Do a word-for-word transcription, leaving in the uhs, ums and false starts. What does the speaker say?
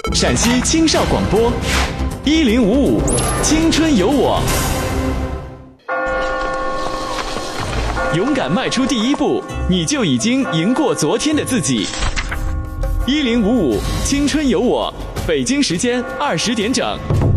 陕西青少广播，一零五五青春有我。勇敢迈出第一步，你就已经赢过昨天的自己。一零五五青春有我，北京时间二十点整。